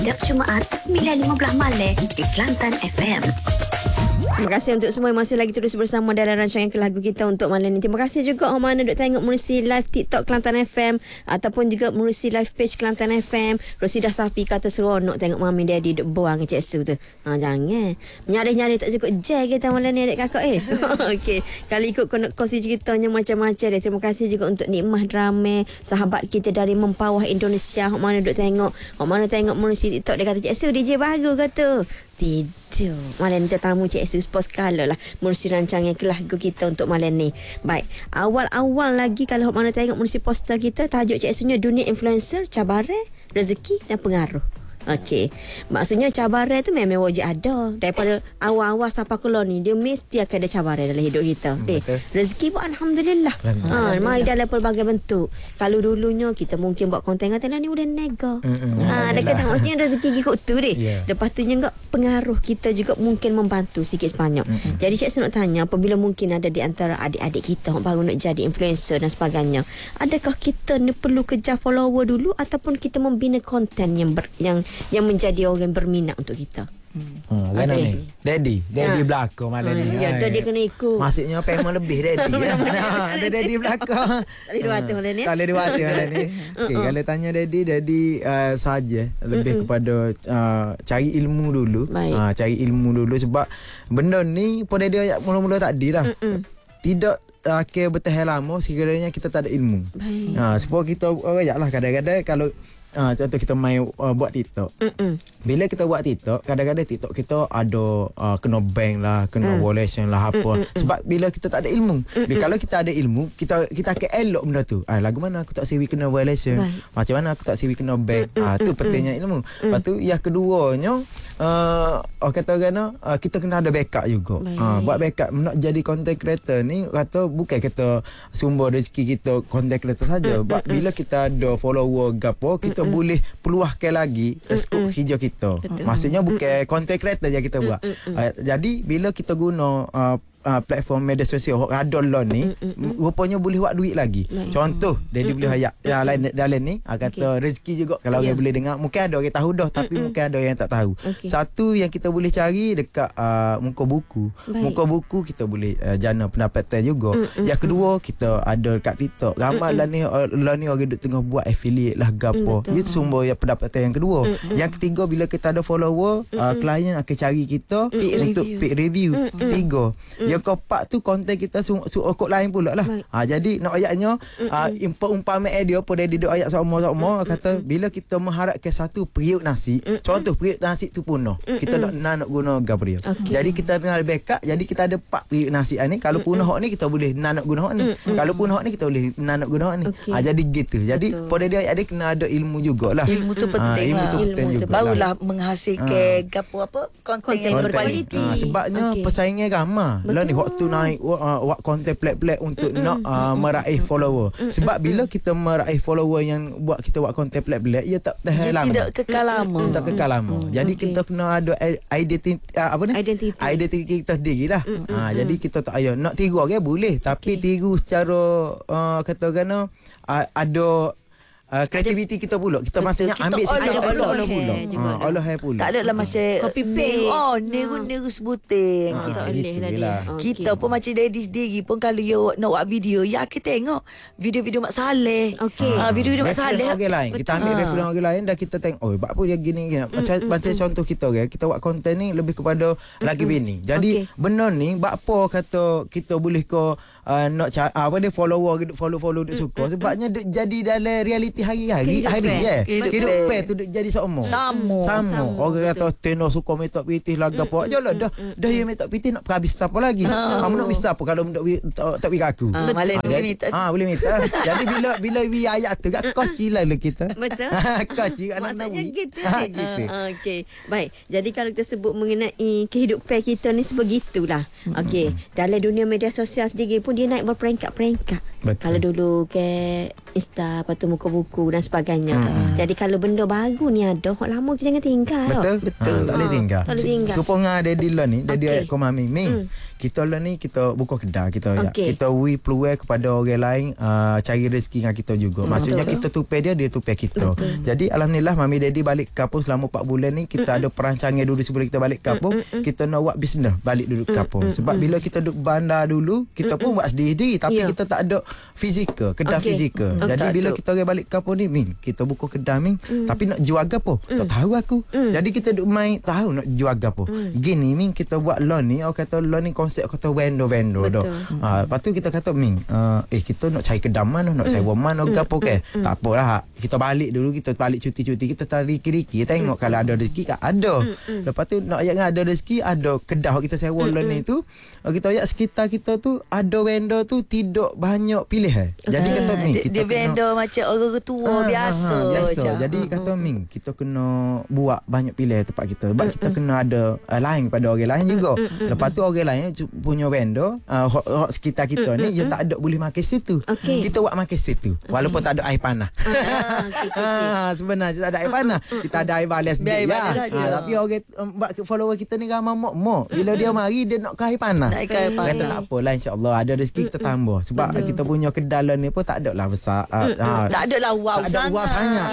Setiap Jumaat 9.15 malam di Kelantan FM. Terima kasih untuk semua yang masih lagi terus bersama dalam rancangan lagu kita untuk malam ni. Terima kasih juga orang mana duk tengok menerusi live TikTok Kelantan FM ataupun juga menerusi live page Kelantan FM. Rosida Safi kata seronok tengok Mami Daddy duk buang Cik Su tu. Jangan. Nyari-nyari tak cukup jai kita malam ni adik kakak Okey. Kali ikut kongsi ceritanya macam-macam dia. Terima kasih juga untuk Nikmah Drama, sahabat kita dari Mempawah Indonesia. Orang mana duk tengok, orang mana tengok menerusi TikTok dia kata Cik Su DJ baru kata. Tidur. Malam ni tetamu Cik Su Sports Color lah menerusi rancangan lagu kita untuk malam ni. Baik, awal-awal lagi kalau mana tengok menerusi poster kita, tajuk Cik Su nya Dunia Influencer, Cabaran, Rezeki dan Pengaruh. Okey. Maksudnya cabaran tu memang wajib ada. Daripada awal-awal sampai keluar ni, dia mesti akan ada cabaran dalam hidup kita. Rezeki pun alhamdulillah. Mai dalam pelbagai bentuk. Kalau dulunya kita mungkin buat konten-konten ni boleh nego. Ada kadang maksudnya rezeki ikut tu deh. Lepas tu juga pengaruh kita juga mungkin membantu sikit sebanyak. Jadi Cik Su nak tanya, apabila mungkin ada di antara adik-adik kita yang baru nak jadi influencer dan sebagainya, adakah kita ni perlu kejar follower dulu ataupun kita membina konten yang menjadi orang berminat untuk kita? Daddy belakang malam ni. Ya, dia kena ikut. Maksudnya payment lebih Daddy. Ada Daddy belakang. Tak boleh dua hati malam ni. Tak boleh dua hati malam ni. Okey, kalau tanya Daddy saja lebih kepada cari ilmu dulu. Cari ilmu dulu sebab benda ni pun Daddy ayat mula-mula tadi dah. Tidak bertahan lama sekiranya kita tak ada ilmu. Sebab kita ayatlah kadang-kadang kalau contoh kita main buat TikTok. Bila kita buat TikTok, kadang-kadang TikTok kita ada kena ban lah, kena violation lah apa. Sebab bila kita tak ada ilmu. Kalau kita ada ilmu, kita akan elok benda tu. Lagu mana aku tak siwi kena violation, macam mana aku tak siwi kena ban. Tu pentingnya ilmu. Lepas tu yang keduanya, kata orang kita kena ada backup juga. Buat backup nak jadi content creator ni, kata bukan kata sumber rezeki kita content creator saja. Bila kita ada follower gapo, kita boleh peluahkan lagi skop hijau kita. Maksudnya bukan content creator je kita buat. Jadi bila kita guna platform media sosial ada lah ni, rupanya boleh buat duit lagi. Contoh dia boleh hayat dalam ni kata rezeki juga. Kalau orang boleh dengar, mungkin ada orang tahu dah, tapi mungkin ada orang tak tahu. Satu yang kita boleh cari dekat muka buku. Muka buku kita boleh jana pendapatan juga. Yang kedua kita ada dekat TikTok. Ramai lah ni orang duk tengah buat affiliate lah gapo. Itu sumber yang pendapatan yang kedua. Yang ketiga, bila kita ada follower, klien akan cari kita untuk paid review. Ketiga. Yang keempat tu konten kita kod lain pula lah. Jadi nak ayatnya umpama dia pun dia duduk ayat sama-sama kata bila kita mengharapkan satu periuk nasi, contoh periuk nasi tu punah, kita nak guna gabriel. Jadi kita kena ada backup. Jadi kita ada 4 periuk nasi ni. Kalau punah hak ni kita boleh nak guna hak ni. Kalau punah hak ni kita boleh nak guna hak ni. Jadi gitu. Jadi pada dia ayat dia kena ada ilmu jugalah. Ilmu tu penting. Ilmu tu penting juga. Barulah menghasilkan konten yang berkualiti. Sebabnya persaingan ramai. Ni waktu naik buat konten pelik-pelik untuk nak meraih follower. Sebab bila kita meraih follower yang kita buat konten pelik-pelik, ia tak tahan lama. Tidak kekal lama. Tak kekal lama. Jadi kita kena ada identiti kita sendirilah. Jadi kita tak payah nak tiru orang boleh, tapi tiru secara kata gana ada kreativiti kita pula. Kita maksudnya ambil sikap Allah pula. Allah pula. Tak ada lah macam copy paste. Niru sebuting. Kita pun macam Daddy sendiri pun kalau you nak buat video, ya kita tengok video-video Mak Saleh. Video-video Mak Saleh. Kita ambil referensi orang lain dan kita tengok, buat apa dia gini. Macam contoh kita kita buat konten ni lebih kepada lagi bini. Jadi benda ni buat apa kata kita boleh nak dia follow dia suka. Sebabnya jadi dalam realiti hari-hari kehidupan tu jadi sama. Orang kata Teno suka metak pitih laga apa jelah dah yang metak pitih nak habis siapa lagi. Kamu nak bisa apa kalau tak bagi aku. Boleh minta. Jadi bila ayat tu kat kocilah kita. Betul. Koci anak maksudnya gitu. Okey. Baik. Jadi kalau kita sebut mengenai kehidupan kita ni sebegitulah. Okey. Dalam dunia media sosial sendiri pun dia naik berperingkat-peringkat. Kalau dulu ke Insta, lepas tu muka buku dan sebagainya. Jadi kalau benda baru ni ada, hok lama tu jangan tinggal. Betul. Tak boleh tinggal. Tak boleh tinggal. Supaya daddy lo ni, daddy ayat kau mami, Ming. Kita lo ni kita buka kedai kita kita peluang kepada orang lain cari rezeki dengan kita juga. Maksudnya kita tupai dia tupai kita. Jadi alhamdulillah mami daddy balik kampung selama 4 bulan ni kita ada perancangan dulu sebelum kita balik kampung. Kita nak buat bisnes balik dulu kampung. Sebab bila kita duduk bandar dulu, kita pun buat sendiri tapi kita tak ada fizikal, kedai fizikal. Jadi bila kita orang balik kampung ni, Ming, kita buka kedai, Ming, tapi nak jual apa? Tak tahu aku. Jadi kita duk main tahu nak jual apa. Gini, Ming, kita buat loan ni, orang kata loan ni konsep kata vendor dah. Lepas tu kita kata, Ming, kita nak cari kedai mana, nak sewa mana gapo ke. Tak apalah. Kita balik dulu, kita balik cuti-cuti, kita tarik riki-riki, tengok kalau ada rezeki kat ada. Lepas tu nak ayat ada rezeki, ada kedai kita sewa loan ni tu. Kita ayat sekitar kita tu ada vendor tu tidak banyak pilihan. Jadi kata, Ming, kita vendor macam orang tua biasa. Jadi kata, Ming, kita kena buat banyak pilihan tempat kita. Sebab kita kena ada lain pada orang lain juga. Lepas tu orang lain punya vendor sekitar kita ni dia tak ada boleh makan situ. Kita buat makan situ walaupun tak ada air panas. Sebenarnya tak ada air panas. Kita ada air balas sikit tapi orang follower kita ni ramai mok-mok. Bila dia mari dia nak air panas. Kata tak apalah, insya-Allah ada rezeki kita tambah. Sebab kita punya kedai ni pun tak ada lah besar. Tak ada lah wow sangat.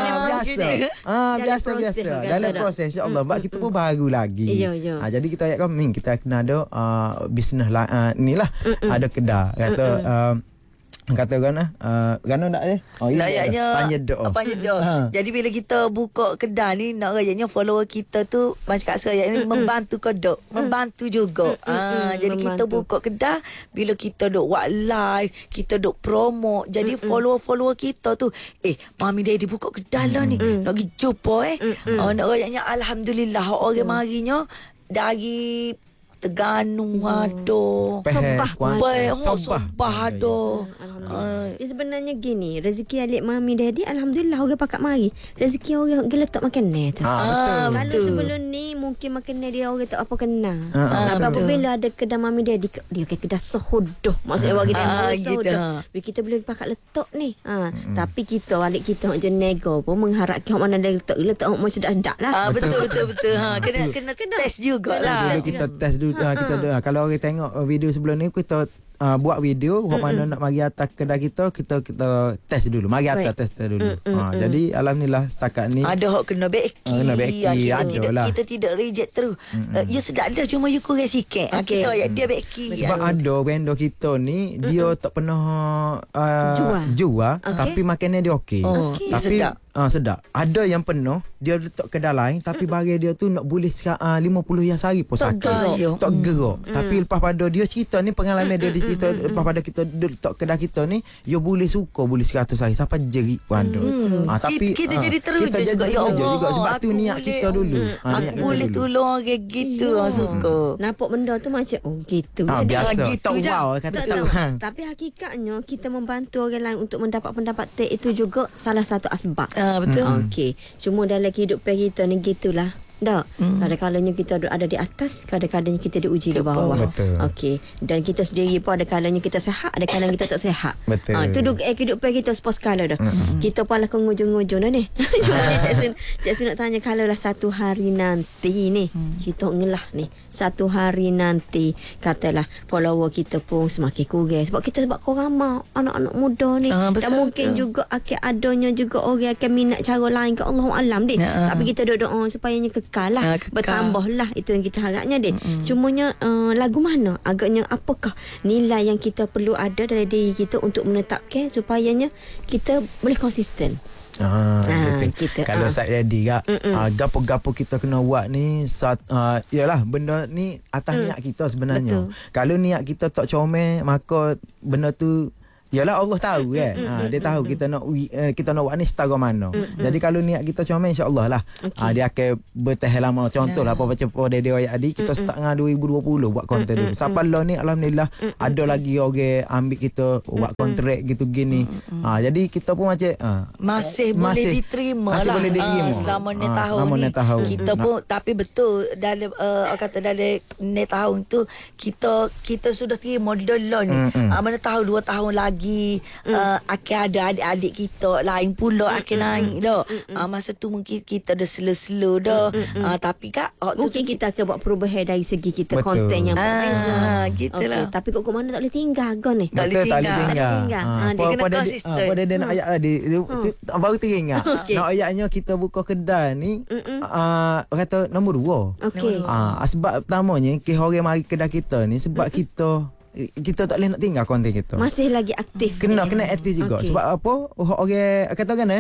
Biasa. Dalam proses insya-Allah. Sebab kita pun baru lagi. Jadi kita ayatkan, Ming, kita kena ada bisnes ni lah. Ada kedai kata Gana nak ni panjang. Jadi bila kita buka kedai ni, nak rayanya follower kita tu macam kat saya ni membantu kodok, membantu juga. Jadi kita buka kedai, bila kita duk buat live, kita duk promo, jadi follower kita tu mami daddy buka kedai lah ni, nak pergi jumpa nak rayanya alhamdulillah orang marinya dari Terengganu ada, Sabah ada. Sebenarnya gini, rezeki alik mami daddy alhamdulillah orang pakat mari. Rezeki orang geletak makan ni tu. Kalau sebelum ni mungkin makan ni dia orang tak apa kena. Apabila ada kedai mami daddy, dia kedai sehodoh. Maksudnya bagi dia sehodoh. Kita boleh pakat letak ni. Tapi kita alik kita je nego pun mengharapkan mana dia letak mau sedap-sedap lah. Betul. Kena test jugalah. Kita test dulu. Kalau orang tengok video sebelum ni, kita buat video mana nak mari atas kedai kita test dulu, mari atas test dulu. Jadi alhamdulillah setakat ni ada hok kena beki, kita tidak reject terus. Ya sedap dah, cuma you kurang sikit. Kita dia beki. Sebab ada vendor kita ni dia tak pernah jual tapi makannya dia okey. Tapi sedap. Ada yang penuh dia letak kedai lain tapi barang dia tu nak boleh 50 yang sehari pun sakit. Tak gerak. Tapi lepas pada dia cerita ni, pengalaman dia cerita lepas pada kita letak kedai kita ni, dia boleh suka boleh 100 hari sampai jerit pun ada. Tapi kita jadi teruja juga. Sebab tu niat kita dulu. Aku boleh tolong orang gitu, suka. Nampak benda tu macam gitu. Biasa. Gitu tak wow kata tu. Tapi hakikatnya kita membantu orang lain untuk mendapat pendapat itu juga salah satu asbab. Betul. Okey. Cuma dalam kehidupan kita ni gitulah. Tak. Kadang-kadang kita ada di atas, kadang-kadang kita diuji di bawah. Okey. Dan kita sendiri pun ada kalanya kita sihat, ada kalanya kita tak sihat. Itu kehidupan kita sepos kala dah. Kita pun lah kengujung-ujung dah ni. Cik Sin nak tanya, kalau lah satu hari nanti ni, kita ngelah ni, satu hari nanti katalah follower kita pun semakin kurang sebab korang ramai anak-anak muda ni. Dan mungkin juga akan adanya juga orang akan minat cara lain ke Allahualam dek. Tapi kita doa supayanya kekal lah, bertambah lah, itu yang kita harapnya dek. Cumanya lagu mana, agaknya apakah nilai yang kita perlu ada dalam diri kita untuk menetapkan supayanya kita boleh konsisten. Gitu. Kalau saya ready gapo-gapo kita kena buat ni yalah benda ni atas niat kita sebenarnya. Kalau niat kita tak comel, maka benda tu yalah Allah tahu kan. Dia tahu kita nak buat ni setara mana. Jadi kalau niat kita comel, insya-Allah lah dia akan bertahan lama. Contohlah apa macam dia adik kita start dengan 2020 buat konten dulu. Sampai lah ni alhamdulillah ada lagi orang ambil kita buat kontrak gitu gini. Jadi kita pun macam masih boleh diterima lah. Selama ni tahun ni. Kita pun tapi betul dalam kata dalam ni tahun tu kita sudah terima dulu ni. Mana tahu 2 tahun lagi pergi akan ada adik-adik kita lain pula akan naik dah. Masa tu mungkin kita dah slow-slow dah. Tapi Kak mungkin kita akan buat perubahan dari segi kita Betul. konten yang berbeza. Gitulah. Tapi kok mana tak boleh tinggal kan ni? Tak boleh Betul, tak boleh tinggal. tinggal. Tak boleh tinggal. Dia kena konsisten. Pada dia nak ayat tadi baru teringat. Okey. Nak ayatnya kita buka kedai ni kata nombor 2. Okey. Sebab pertamanya orang mari kedai kita ni sebab kita tak boleh nak tinggal konten kita. Masih lagi aktif. Kena ni. aktif juga. Okey. Sebab apa? Orang katakan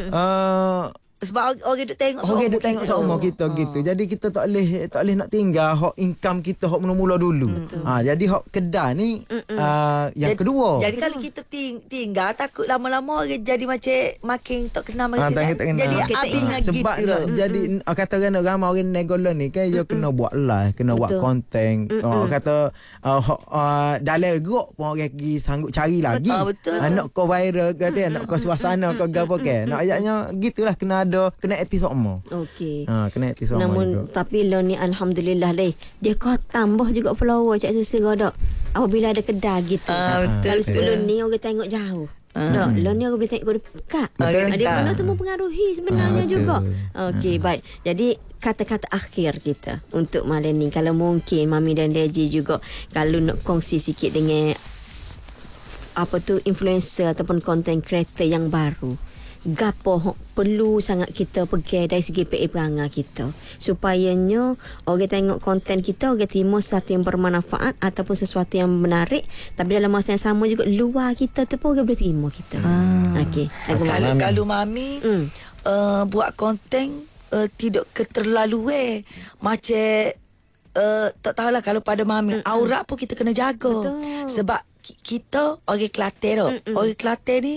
Sebab orang duk tengok orang duk tengok sama kita gitu. Jadi kita tak boleh nak tinggal hak income kita hak mula-mula dulu. Jadi hak kedai ni yang kedua. Jadi kalau kita tinggal takut lama-lama orang jadi macam makin tak kenal makin tak kenal. jadi Makin tak habis dengan Sebab gitu lah. jadi katakan ramai orang negara ni kan dia kena buat live, kena buat Betul. konten. Kata dalam group pun orang pergi sanggup cari lagi. Betul. Nak kau viral kata nak kau suasana kau gapo ke. Nak ayatnya gitulah kena aktif sama. Okey. Kena aktif sama Namun juga. tapi lo ni alhamdulillah deh. Dia kau tambah juga follower Cik Susah dak. Apabila ada kedai gitu. Betul. Kalau sebelum ni orang tengok jauh. Tak, lo ni orang boleh tengok dekat. Betul. Dia benda tu mempengaruhi sebenarnya Betul. juga. Okey, baik. Jadi kata-kata akhir kita untuk malam ni, kalau mungkin Mami dan Daddy juga kalau nak kongsi sikit dengan apa tu influencer ataupun content creator yang baru, gapo perlu sangat kita pergi dari segi PA perangai kita supayanya orang tengok konten kita, orang terima sesuatu yang bermanfaat ataupun sesuatu yang menarik, tapi dalam masa yang sama juga luar kita tu pun orang boleh terima kita. Okey. Kalau Mami buat konten tidak keterlaluan macam tak tahulah kalau pada Mami aurat pun kita kena jaga. Betul. Sebab kita orang Kelantan tau. Orang Kelantan ni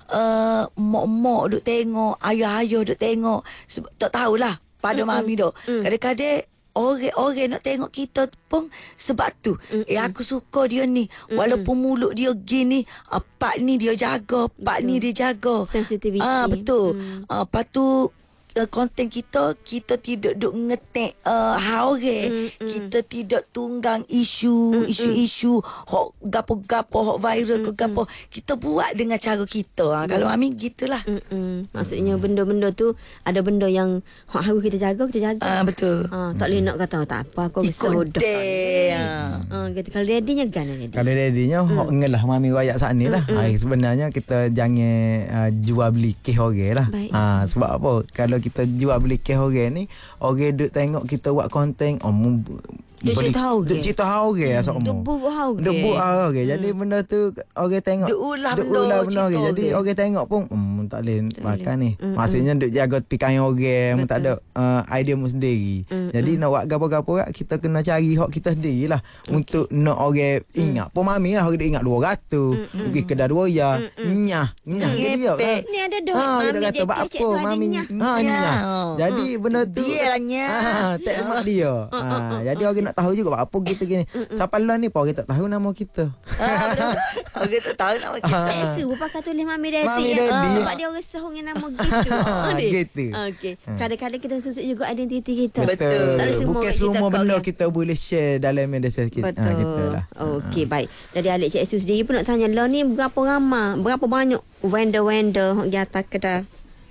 mak-mak duk tengok, ayah-ayah duk tengok. Tak tahulah pada Mami dok. Kadang-kadang orang nak tengok kita pun sebab tu. Aku suka dia ni. Walaupun mulut dia gini, part ni dia jaga, part ni dia jaga. Sensitivity. Betul. Lepas tu konten kita tidak duk ngetek orang. Kita tidak tunggang isu hok gapo-gapo hok viral ke gapo. Kita buat dengan cara kita. Kalau Mami gitulah. Maksudnya benda-benda tu ada benda yang hak harus kita jaga. Betul. Tak boleh nak kata tak apa kau Ikut sudah. dia. Gitu. Kalau daddy-nya kan daddy. Kalau daddy-nya ngelah Mami rakyat saat ni lah. Sebenarnya kita jangan jual beli kes orang lah. Baik. Sebab apa? Kalau kita jual beli kes orang ni, orang duk tengok kita buat konten Duk cerita orang. Duk cerita orang asal Duk buruk orang. Duk buruk orang. Jadi benda tu orang tengok Duk ulah benda cerita orang. Jadi orang. orang tengok pun tak boleh makan ni. Maksudnya duk jaga pikai orang, tak ada idea mu sendiri. Jadi nak buat gapo-gapo kita kena cari hak kita sendirilah untuk nak orang ingat. Pun Mami lah orang duk ingat 200. Pergi kedai doya. Nyah dia. Ni ada duit. Dia Mami kata dia buat cek apa tu ada Mami nyah. nyah. Jadi benda tu Dia lah nyah. tak mak dia. Jadi orang nak tahu juga apa kita gini. Siapa lah ni pun orang tak tahu nama kita. Orang tak tahu nama kita. Cik Su berpakat tulis Mami Daddy. Mami Daddy. Sebab dia orang sahung yang nama gitu. Gitu. Okey. Kadang-kadang kita susut juga identiti kita. Betul. Tak ada semua Bukan kat kita semua kau benda yang- kita boleh share dalam media sosial kita. Betul. Gitulah. Okey, baik. Jadi Alik Cik Su sendiri pun nak tanya, lo ni berapa ramai, berapa banyak vendor-vendor di atas kedai?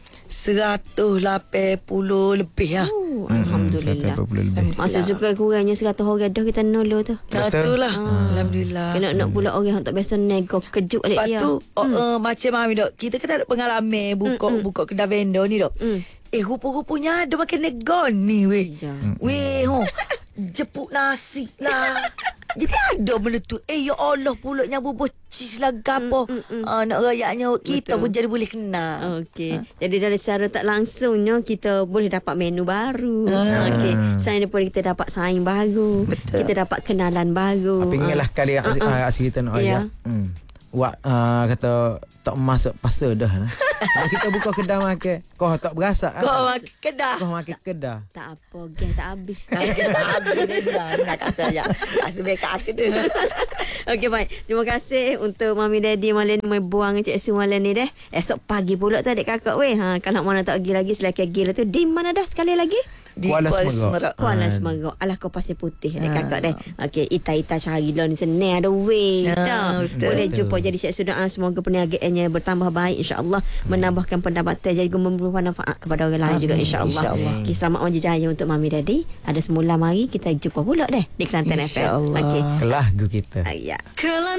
180 lebih lah. Alhamdulillah. 180 lebih. Masa suka kurangnya 100 orang dah kita nolong tu. Itulah. Alhamdulillah. Kena nak pula orang yang tak biasa nego kejut alik Lepas dia. tu macam Mami dok, kita kan tak ada pengalaman buka kedai vendor ni dok. Rupa-rupanya ada makan negon ni weh. Ya. Weh jepuk nasi lah. Jadi ada benda tu. Ya Allah pula nyabu cheese lah gapo. Nak rayaknya kita pun jadi boleh kenal. Okey. Jadi dari secara tak langsungnya kita boleh dapat menu baru. Okey. Selain daripada kita dapat saing baru, kita dapat kenalan baru. Tapi ingatlah kali asyik kita nak Ya. ayat. Buat kata tak masuk pasal dah lah. Kita buka kedai makan, kau tak berasa. Kau makan kedah. Kau makan kedai. Tak apa, geng tak habis. Tak habis dah. Nak saya. Kasih baik aku tu. Okey, baik. Terima kasih untuk Mami Daddy malam ni buang Cik Su malam ni deh. Esok pagi pula tu adik kakak weh. Kalau mana tak pergi lagi silakan pergi lah tu. Di mana dah sekali lagi? Di Kuala Kuala Semerok. Semerok. Kuala Semerok. Alah kau pasir putih deh kakak deh. Okey, Ita cari lah ni senang ada way dah. betul. Boleh jumpa jadi Syed Sudan. Semoga perniagaannya bertambah baik insya-Allah, menambahkan pendapatan jadi memberi manfaat kepada orang lain juga insya-Allah. InsyaAllah. Okey, selamat maju jaya untuk Mami Daddy. Ada semula mari kita jumpa pula deh di Kelantan FM. InsyaAllah. Okey. Kelah gu kita. Ya.